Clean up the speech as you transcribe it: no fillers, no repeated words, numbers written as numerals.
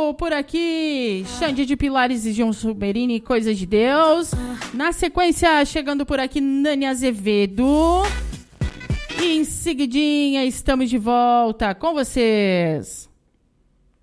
por aqui, Xande de Pilares e João Soberini, Coisas de Deus. Na sequência, chegando por aqui, Nani Azevedo. E em seguidinha, estamos de volta com vocês.